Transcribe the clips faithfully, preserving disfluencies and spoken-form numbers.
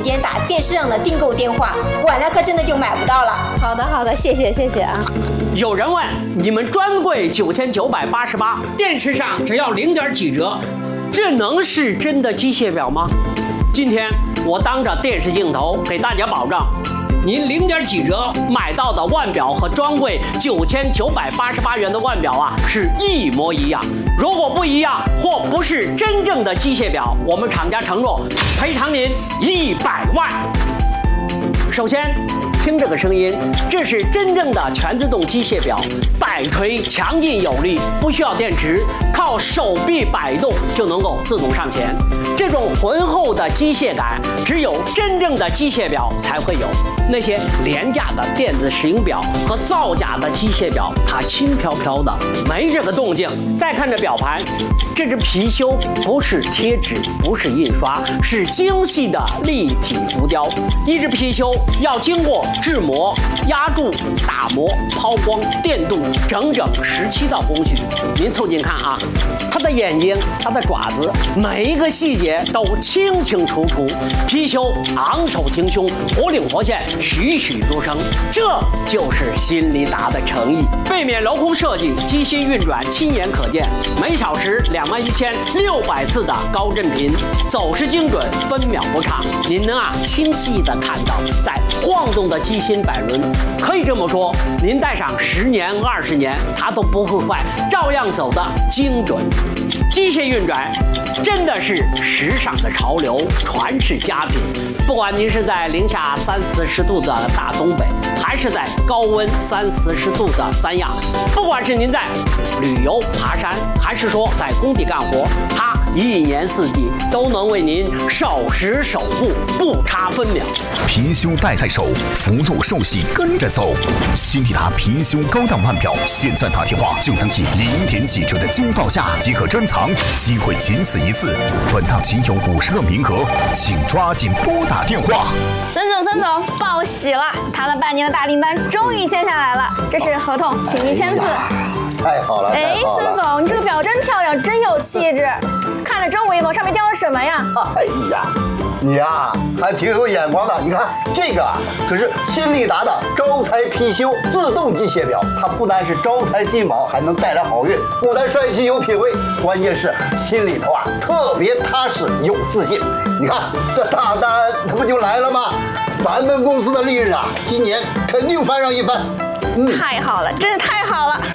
间打电视上的订购电话，晚了可真的就买不到了。 好的，好的，谢谢，谢谢啊。 有人问你们专柜九千九百八十八， 电视上只要零点几折， 这能是真的机械表吗？今天我当着电视镜头给大家保证， 您零点几折买到的腕表和专柜九千九百八十八元的腕表啊是一模一样。如果不一样或不是真正的机械表，我们厂家承诺赔偿您一百万。首先，听这个声音，这是真正的全自动机械表，摆锤强劲有力，不需要电池，靠手臂摆动就能够自动上弦。这种浑厚的机械感，只有真正的机械表才会有。那些廉价的电子石英表和造假的机械表，它轻飘飘的，没这个动静。再看这表盘，这只貔貅不是贴纸，不是印刷，是精细的立体浮雕。一只貔貅要经过制模、压铸、打磨、抛光、电镀，整整十七道工序。您凑近看啊，它的眼睛、它的爪子，每一个细节都清清楚楚。貔貅昂首挺胸，活灵活现，栩栩如生，这就是新力达的诚意。背面镂空设计，机芯运转亲眼可见，每小时两万一千六百次的高振频，走势精准，分秒不差。您能啊清晰的看到在晃动的机芯摆轮，可以这么说，您戴上十年、二十年，它都不会坏，照样走得精准。机械运转真的是时尚的潮流，传世佳品。不管您是在零下三四十度的大东北，还是在高温三四十度的三亚，不管是您在旅游爬山，还是说在工地干活，它一年四季都能为您守时守护，不差分秒。 貔貅戴在手，福禄寿喜跟着走。新力达貔貅高档腕表，现在打电话就能以零点几折的惊报价即可珍藏，机会仅此一次，本档仅有五十个名额，请抓紧拨打电话。 孙总，孙总，报喜了，谈了半年的大订单终于签下来了，这是合同，请您签字。 太好了， 哎，孙总，你这个表真漂亮，真有气质，看着真威风，上面雕的什么呀？ 哎呀，你呀、啊、还挺有眼光的。你看这个啊，可是新力达的招财貔貅自动机械表，它不单是招财进宝，还能带来好运，不但帅气有品位，关键是心里头啊特别踏实有自信。你看这大单，它不就来了吗？咱们公司的利润啊，今年肯定翻上一番。 嗯，太好了，真是太好了。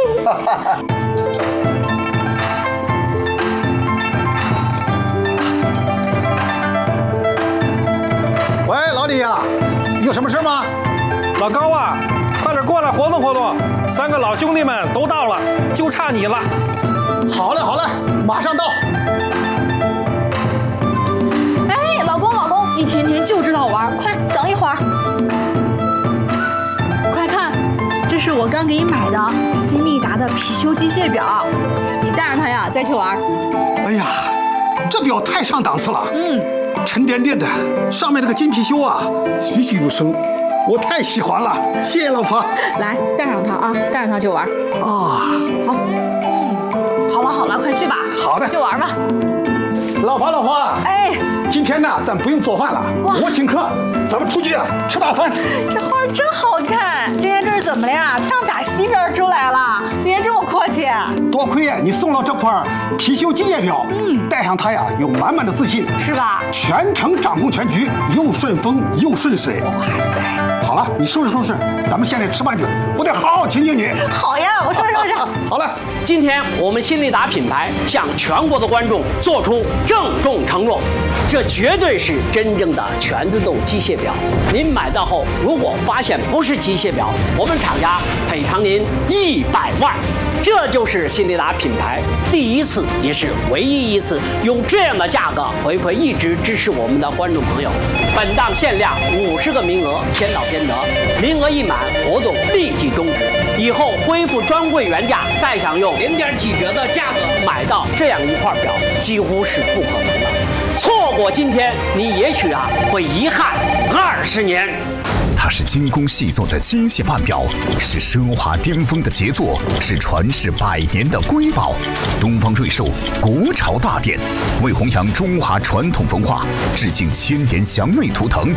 喂，老李呀、啊，有什么事吗？ 老高啊，快点过来活动活动！三个老兄弟们都到了，就差你了。 好嘞，好嘞，马上到。 哎，老公，老公，一天天就知道玩，快等一会儿。快看，这是我刚给你买的新力达的貔貅机械表，你带上它呀，再去玩。 哎呀，这表太上档次了。 嗯。 沉甸甸的，上面这个金貔貅啊，栩栩如生，我太喜欢了。谢谢老婆。 来，带上它啊，带上它就玩。 啊， 好。嗯，好了好了，快去吧。 好的， 就玩吧。 老婆老婆， 哎， 今天呢，咱不用做饭了，我请客，咱们出去啊吃大餐。 这花真好看，今天这是怎么了呀？太阳打西边出来了，今天这么阔气。 多亏呀，你送了这块貔貅机械表，嗯，戴上它呀，有满满的自信， 是吧？ 全程掌控全局，又顺风又顺水。 哇塞！ 好了，你收拾收拾，咱们现在吃饭去，我得好好请请你。 好呀，我收拾收拾。 好了， 今天我们新力达品牌向全国的观众做出郑重承诺，这绝对是真正的全自动机械表。您买到后，如果发现不是机械表，我们厂家赔偿您一百万。这就是新力达品牌第一次，也是唯一一次用这样的价格回馈一直支持我们的观众朋友。本档限量五十个名额，先到先得，名额一满，活动立即终止。以后恢复专柜原价，再享用零点几折的价格买到这样一块表，几乎是不可能的。错过今天，你也许啊会遗憾二十年。 它是精工细作的机械腕表，是奢华巅峰的杰作，是传世百年的瑰宝。东方瑞兽国潮大典，为弘扬中华传统文化，致敬千年祥瑞图腾，